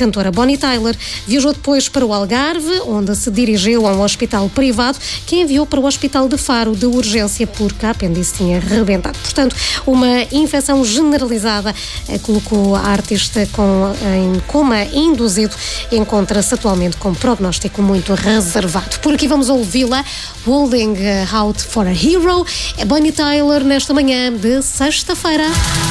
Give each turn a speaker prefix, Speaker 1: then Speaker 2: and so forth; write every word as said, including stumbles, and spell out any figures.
Speaker 1: cantora Bonnie Tyler viajou depois para o Algarve, onde se dirigiu a um hospital privado que enviou para o Hospital de Faro de urgência porque a apêndice tinha rebentado. Portanto, uma infecção generalizada eh, colocou a artista com, em coma induzido. Encontra-se atualmente com prognóstico muito reservado. Por aqui vamos ouvi-la, Holding Out for a Hero, é Bonnie Tyler nesta manhã de sexta-feira.